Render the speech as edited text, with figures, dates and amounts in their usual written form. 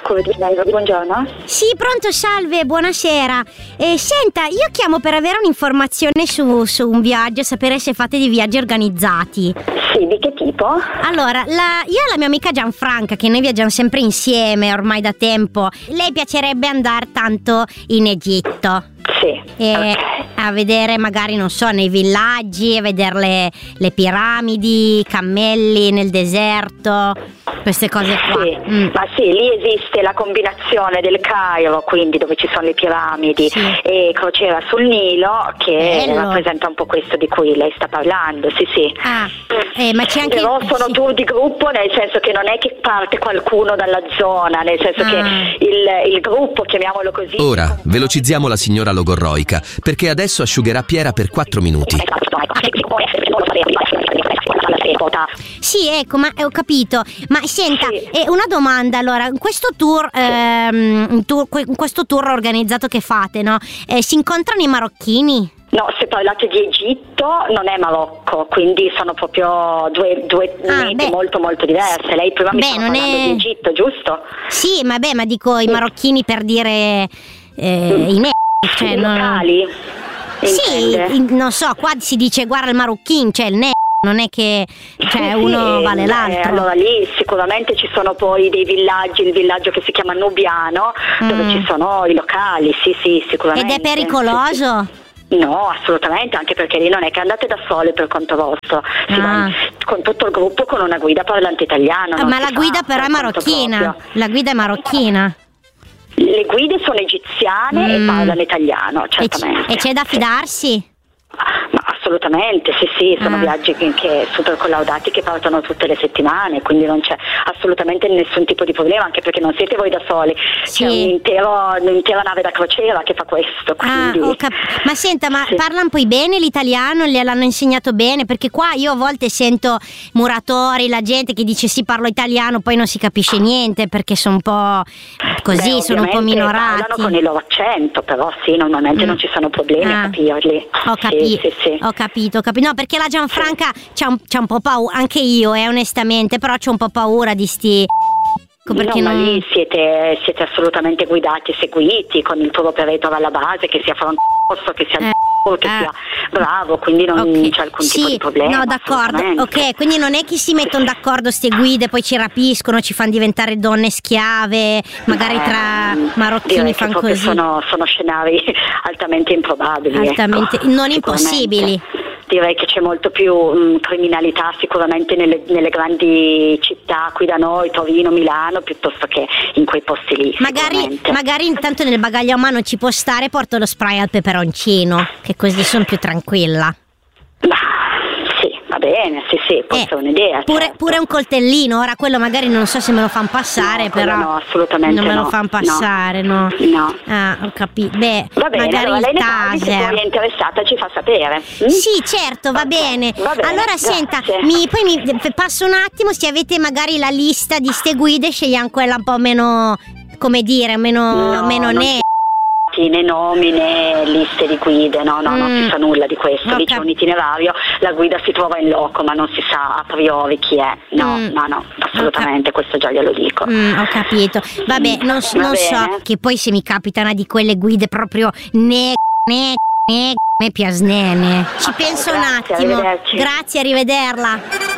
Buongiorno. Sì, pronto, salve, buonasera. Senta, io chiamo per avere un'informazione su un viaggio, sapere se fate dei viaggi organizzati. Sì, di che tipo? Allora, io e la mia amica Gianfranca, che noi viaggiamo sempre insieme ormai da tempo, lei piacerebbe andare tanto in Egitto. Sì. Okay. A vedere magari, non so, nei villaggi, a vedere le piramidi, i cammelli nel deserto, queste cose qua. Sì, ma sì, lì esiste la combinazione del Cairo, quindi dove ci sono le piramidi, sì, e crociera sul Nilo, che rappresenta un po' questo di cui lei sta parlando, sì. Ma c'è anche... Però sono tour di gruppo, nel senso che non è che parte qualcuno dalla zona, nel senso che il gruppo, chiamiamolo così... Ora, velocizziamo la signora logorroica, perché adesso asciugherà Piera per 4 minuti. Sì, ecco, ma ho capito. Ma senta, una domanda, allora, in questo tour organizzato che fate, no? Si incontrano i marocchini? No, se parlate di Egitto non è Marocco, quindi sono proprio due mete molto molto diverse. Lei prima mi stava parlando di Egitto, giusto? Sì, ma dico i marocchini per dire i cioè, locali? Sì, non so, qua si dice guarda il marocchin, cioè il non è che uno vale l'altro. Allora lì sicuramente ci sono poi dei villaggi, il villaggio che si chiama Nubiano, dove ci sono i locali, sì, sicuramente. Ed è pericoloso? Sì. No, assolutamente, anche perché lì non è che andate da soli per conto vostro, si va con tutto il gruppo con una guida parlante italiano. Ma la guida però è marocchina, la guida è marocchina. Le guide sono egiziane e parlano italiano, certamente. E c'è da fidarsi? Ma assolutamente, sì, sono viaggi che super collaudati, che partono tutte le settimane, quindi non c'è assolutamente nessun tipo di problema, anche perché non siete voi da soli, c'è un'intera nave da crociera che fa questo. Quindi... Ma senta, parlano poi bene l'italiano? L'hanno insegnato bene? Perché qua io a volte sento muratori, la gente che dice sì, parlo italiano, poi non si capisce niente perché sono un po' così, sono un po' minorati. Parlano con il loro accento, però sì, normalmente non ci sono problemi a capirli. Ho capito. No, perché la Gianfranca c'ha un po' paura, anche io onestamente, però c'ho un po' paura di sti... Perché ma lì siete assolutamente guidati e seguiti con il tour operator alla base, che sia frontoso, che sia che sia bravo, quindi non c'è alcun tipo di problema. No, d'accordo, ok, quindi non è che si mettono d'accordo ste guide, poi ci rapiscono, ci fanno diventare donne schiave, magari tra marocchini fanno così. Sono scenari altamente improbabili, non impossibili. Direi che c'è molto più criminalità sicuramente nelle grandi città qui da noi, Torino, Milano, piuttosto che in quei posti lì. Magari intanto nel bagaglio a mano ci può stare, porto lo spray al peperoncino, che così sono più tranquilla. Sì, va bene, sì, può essere un'idea. Pure un coltellino, ora quello magari non so se me lo fanno passare, però no, assolutamente non me lo fanno passare, no. Ho capito. Va bene, magari allora lei il taser. Se poi è interessata ci fa sapere. Sì, certo, va bene. Allora senta, poi mi passo un attimo, se avete magari la lista di ste guide, scegliamo quella un po' meno, come dire, meno né nomi né liste di guide, non si sa nulla di questo. Lì c'è un itinerario, la guida si trova in loco, ma non si sa a priori chi è. No, assolutamente, questo già glielo dico. Ho capito. Vabbè, non so, che poi se mi capita una di quelle guide proprio ne piasnene. Ci penso un attimo. Grazie, arrivederla.